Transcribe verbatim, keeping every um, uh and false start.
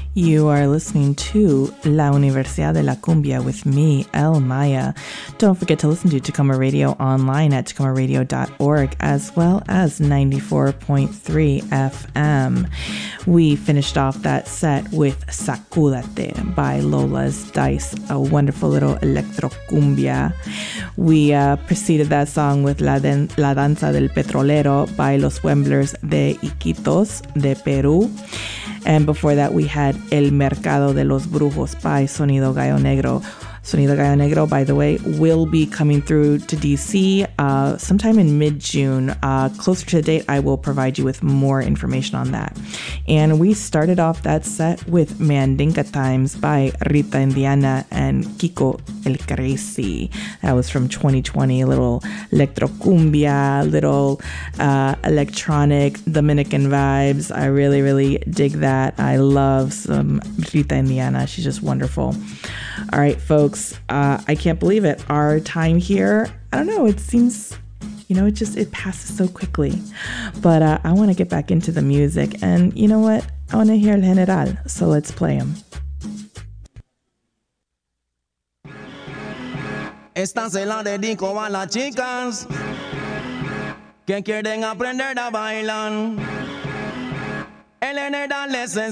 You are listening to La Universidad de la Cumbia with me, El Maya. Don't forget to listen to Tacoma Radio online at tacoma radio dot org as well as ninety-four point three F M. We finished off that set with Sacúdate by Lola's Dice, a wonderful little electro cumbia. We uh, preceded that song with La, Den- La Danza del Petrolero by Los Wemblers de Iquitos de Perú. And before that, we had El Mercado de los Brujos by Sonido Gallo Negro. Sonido Gallo Negro, by the way, will be coming through to D C uh, sometime in mid-June. Uh, closer to the date, I will provide you with more information on that. And we started off that set with Mandinka Times by Rita Indiana and Kiko El Crazy. That was from twenty twenty, a little electrocumbia, little uh, electronic Dominican vibes. I really, really dig that. I love some Rita Indiana. She's just wonderful. All right, folks, uh, I can't believe it. Our time here, I don't know, it seems, you know, it just, it passes so quickly. But uh, I want to get back into the music. And you know what? I want to hear El General, so let's play him. Esta se la dedico a las chicas que quieren aprender a bailar. El General les